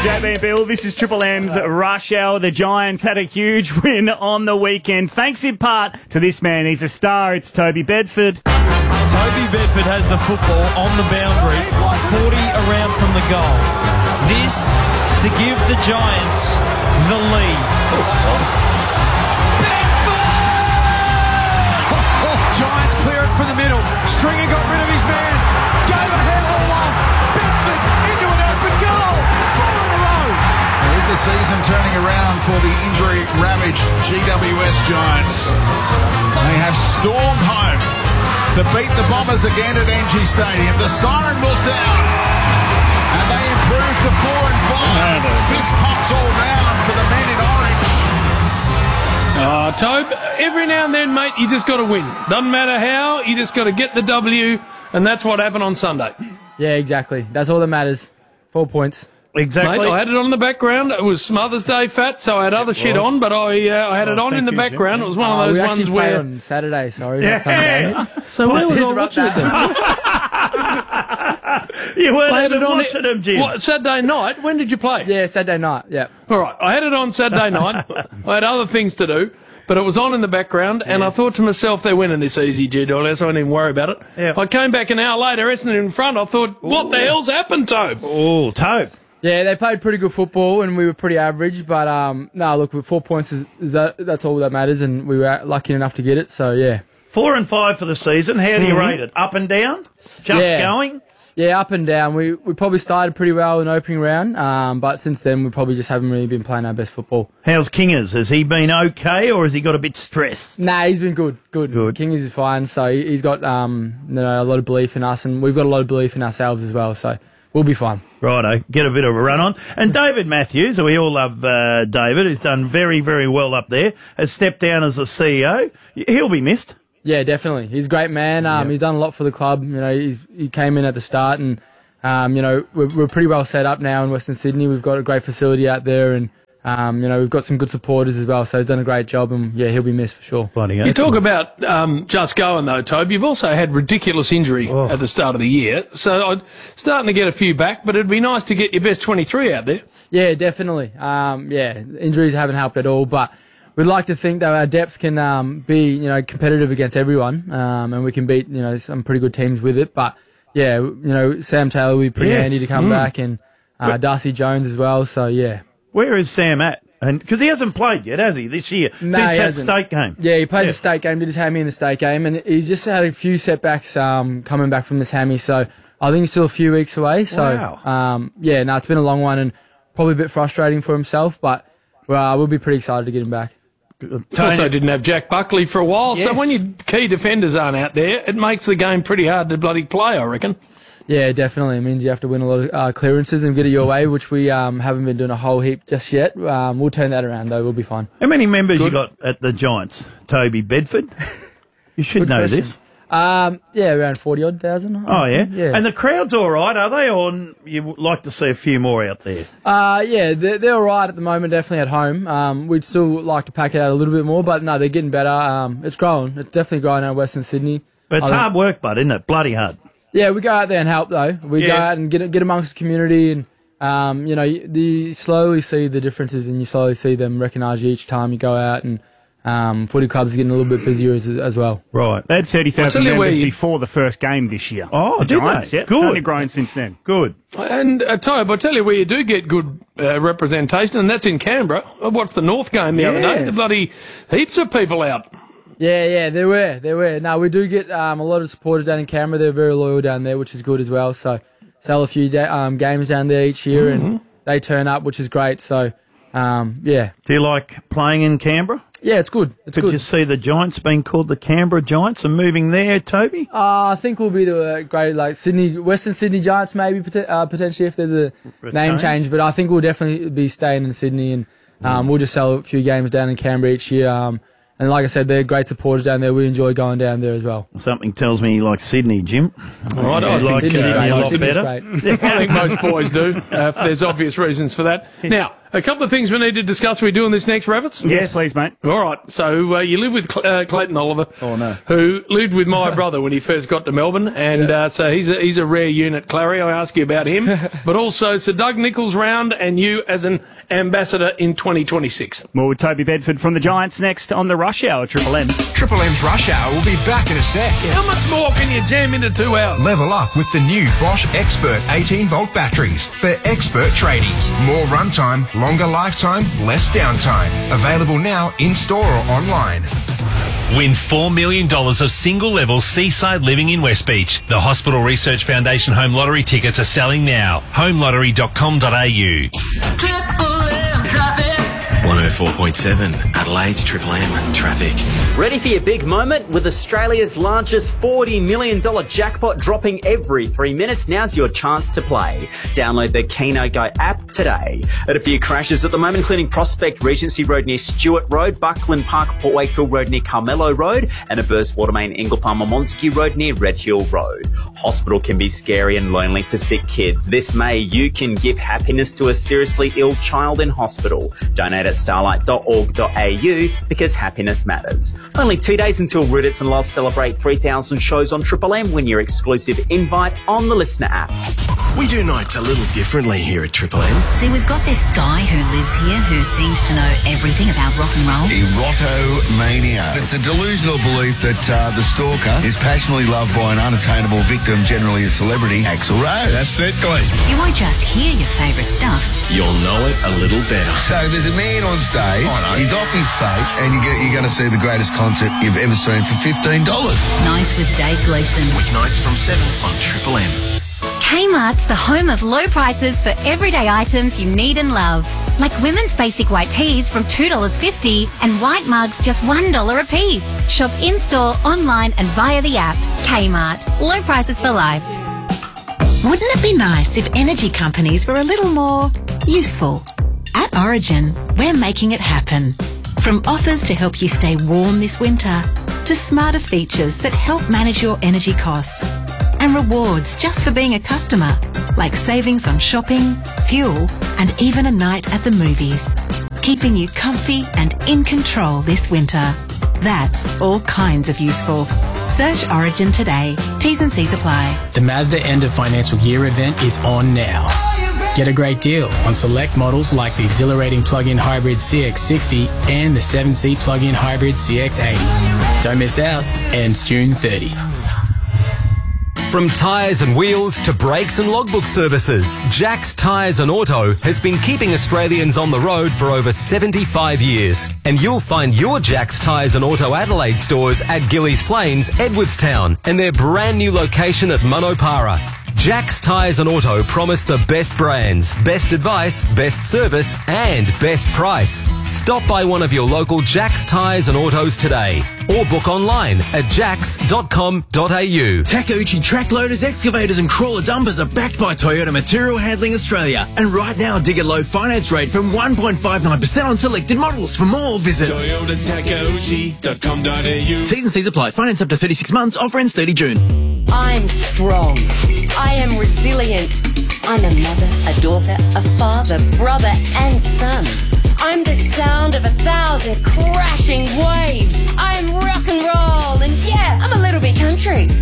JB and Bill, this is Triple M's Rush Hour. The Giants had a huge win on the weekend, thanks in part to this man. He's a star. It's Toby Bedford. Toby Bedford has the football on the boundary, 40 around from the goal. This to give the Giants the lead. Giants clear it from the middle. Stringer got rid of his man. Gave a head all off. Bedford into an open goal. 4 in a row. Is the season turning around for the injury-ravaged GWS Giants? They have stormed home to beat the Bombers again at NG Stadium. The siren will sound, and they improve to 4 and 5. Fist pumps all round for the men in orange. Tobe, every now and then, mate, you just got to win. Doesn't matter how, you just got to get the W, and that's what happened on Sunday. Yeah, exactly. That's all that matters. 4 points. Exactly. Mate, I had it on in the background. It was Mother's Day fat, so I had other shit on, but I had it on in the background. It was one of those ones where... on Saturday, sorry. Not Sunday. So where was I watching it then? You weren't even watching them, Jim. What, Saturday night? When did you play? Yeah, Saturday night, yeah. All right, I had it on Saturday night. I had other things to do, but it was on in the background, and I thought to myself, they're winning this easy, G-Doll, so I didn't even worry about it. Yeah. I came back an hour later, Essendon in front. I thought, what the hell's happened, Tobe? Oh, Tobe. Yeah, they played pretty good football, and we were pretty average, but no, look, with 4 points, that's all that matters, and we were lucky enough to get it, so yeah. 4 and 5 for the season. How do you rate it? Up and down? Just going? Yeah, up and down. We probably started pretty well in the opening round, but since then we probably just haven't really been playing our best football. How's Kingers? Has he been okay, or has he got a bit stressed? Nah, he's been good. Kingers is fine, so he's got a lot of belief in us, and we've got a lot of belief in ourselves as well, so we'll be fine. Righto, get a bit of a run on. And David Matthews, we all love David, who's done very, very well up there, has stepped down as the CEO. He'll be missed. Yeah, definitely. He's a great man. He's done a lot for the club. You know, he came in at the start, and we're pretty well set up now in Western Sydney. We've got a great facility out there, and we've got some good supporters as well. So he's done a great job, and yeah, he'll be missed for sure. You talk about just going though, Tobe. You've also had ridiculous injury at the start of the year, so I'm starting to get a few back. But it'd be nice to get your best 23 out there. Yeah, definitely. Injuries haven't helped at all, but we'd like to think that our depth can be, competitive against everyone, and we can beat, some pretty good teams with it. But yeah, Sam Taylor will be pretty handy to come back, and Darcy Jones as well. So yeah. Where is Sam at? And because he hasn't played yet, has he, this year? No, since that state game. Yeah, he played the state game, did his hammy in the state game, and he's just had a few setbacks coming back from this hammy. So I think he's still a few weeks away. So wow. It's been a long one and probably a bit frustrating for himself, but we'll be pretty excited to get him back. Also didn't have Jack Buckley for a while, so when your key defenders aren't out there, it makes the game pretty hard to bloody play, I reckon. Yeah, definitely. It means you have to win a lot of clearances and get it your way, which we haven't been doing a whole heap just yet. We'll turn that around, though. We'll be fine. How many members you got at the Giants? Toby Bedford? You should Good know question. this. Around 40-odd thousand. Oh, yeah? And the crowd's all right, are they? Or you would like to see a few more out there? They're all right at the moment, definitely at home. We'd still like to pack it out a little bit more, but no, they're getting better. It's growing. It's definitely growing out of Western Sydney. But it's hard work, bud, isn't it? Bloody hard. Yeah, we go out there and help, though. We go out and get amongst the community, and, you slowly see the differences, and you slowly see them recognise you each time you go out, and footy clubs are getting a little bit busier as well. Right. They had 30,000 members before the first game this year. Oh, the Giants, did they? Yeah. Good. It's only grown since then. Good. And, Tobe, I tell you where you do get good representation, and that's in Canberra. I watched the North game the other day. The bloody heaps of people out. Yeah, there were. No, we do get a lot of supporters down in Canberra. They're very loyal down there, which is good as well. So, sell a few games down there each year, and they turn up, which is great. So, yeah. Do you like playing in Canberra? Yeah, it's good. Could you see the Giants being called the Canberra Giants and moving there, Toby? I think we'll be the great, Western Sydney Giants, maybe potentially if there's a name change. But I think we'll definitely be staying in Sydney, and we'll just sell a few games down in Canberra each year. And like I said, they're great supporters down there. We enjoy going down there as well. Something tells me you like Sydney, Jim. Right, I like think Sydney a lot Sydney's better. I think most boys do. There's obvious reasons for that. Now, A couple of things we need to discuss. Are we doing this next, Rabbits? Yes, please, mate. All right. So you live with Clayton Oliver. Oh, no. Who lived with my brother when he first got to Melbourne. And so he's a rare unit, Clary. I ask you about him. But also Sir Doug Nicholls round and you as an ambassador in 2026. More with Toby Bedford from the Giants next on the Rush Hour, Triple M. Triple M's Rush Hour will be back in a sec. How much more can you jam into 2 hours? Level up with the new Bosch Expert 18-volt batteries for expert tradies. More runtime, longer lifetime, less downtime. Available now in-store or online. Win $4 million of single-level seaside living in West Beach. The Hospital Research Foundation Home Lottery tickets are selling now. homelottery.com.au. 104.7 Adelaide's Triple M traffic. Ready for your big moment? With Australia's largest $40 million jackpot dropping every 3 minutes, now's your chance to play. Download the Keno Go app today. At a few crashes at the moment, including Prospect Regency Road near Stewart Road, Buckland Park Port Wakefield Road near Carmelo Road, and a burst water main Ingle Palmer Montague Road near Red Hill Road. Hospital can be scary and lonely for sick kids. This May, you can give happiness to a seriously ill child in hospital. Donate at starlight.org.au because happiness matters. Only 2 days until Rudits and Loz celebrate 3,000 shows on Triple M. Win your exclusive invite on the Listener app. We do nights a little differently here at Triple M. See, we've got this guy who lives here who seems to know everything about rock and roll. Erotomania. It's a delusional belief that the stalker is passionately loved by an unattainable victim, generally a celebrity, Axl Rose. That's it, guys. You won't just hear your favourite stuff. You'll know it a little better. So there's a man on stage, he's off his face, and you're going to see the greatest concert you've ever seen for $15. Nights with Dave Gleeson. Weeknights from 7 on Triple M. Kmart's the home of low prices for everyday items you need and love. Like women's basic white tees from $2.50 and white mugs just $1 a piece. Shop in-store, online and via the app. Kmart. Low prices for life. Wouldn't it be nice if energy companies were a little more useful? At Origin, we're making it happen. From offers to help you stay warm this winter, to smarter features that help manage your energy costs, and rewards just for being a customer, like savings on shopping, fuel, and even a night at the movies. Keeping you comfy and in control this winter. That's all kinds of useful. Search Origin today. T's and C's apply. The Mazda End of Financial Year event is on now. Get a great deal on select models like the exhilarating plug-in hybrid CX-60 and the 7-seat plug-in hybrid CX-80. Don't miss out. Ends June 30. From tyres and wheels to brakes and logbook services, Jack's Tyres and Auto has been keeping Australians on the road for over 75 years. And you'll find your Jack's Tyres and Auto Adelaide stores at Gillies Plains, Edwardstown, and their brand new location at Monopara. Jack's Tyres and Auto promise the best brands, best advice, best service and best price. Stop by one of your local Jack's Tyres and Autos today or book online at jacks.com.au. Takeuchi track loaders, excavators and crawler dumpers are backed by Toyota Material Handling Australia. And right now, dig a low finance rate from 1.59% on selected models. For more, visit toyotatakeuchi.com.au. T's and C's apply. Finance up to 36 months. Offer ends 30 June. I'm strong. I am resilient. I'm a mother, a daughter, a father, brother and son. I'm the sound of 1,000 crashing waves. I'm rock and roll and yeah, I'm a little bit country.